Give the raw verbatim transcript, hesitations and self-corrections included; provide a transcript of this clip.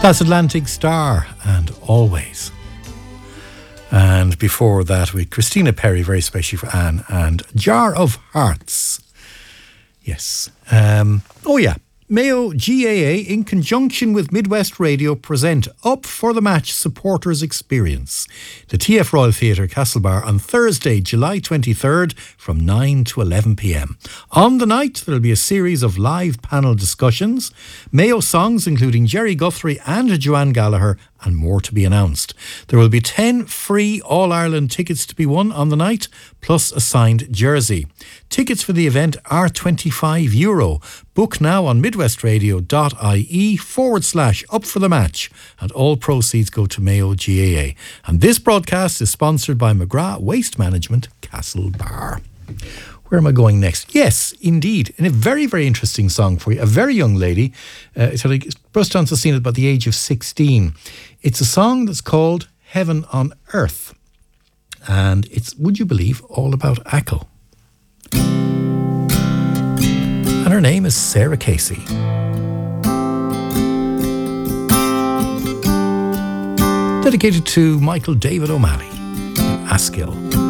That's Atlantic Star and Always. And before that, we had Christina Perri, very specially for Anne, and Jar of Hearts. Yes. Um, oh, yeah. Mayo G A A, in conjunction with Midwest Radio, present Up for the Match Supporters Experience. The T F Royal Theatre, Castlebar, on Thursday, July twenty-third from nine to eleven p.m. On the night, there will be a series of live panel discussions, Mayo songs including Jerry Guthrie and Joanne Gallagher, and more to be announced. There will be ten free All-Ireland tickets to be won on the night, plus a signed jersey. Tickets for the event are twenty-five euro. Book now on midwestradio.ie forward slash up for the match, and all proceeds go to Mayo G A A. And this broadcast is sponsored by McGrath Waste Management, Castlebar. Where am I going next? Yes, indeed. And a very, very interesting song for you. A very young lady. Uh, it's like brushed onto the scene at about the age of sixteen. It's a song that's called Heaven on Earth. And it's, would you believe, all about Achill. And her name is Sarah Casey. Dedicated to Michael David O'Malley in Askill.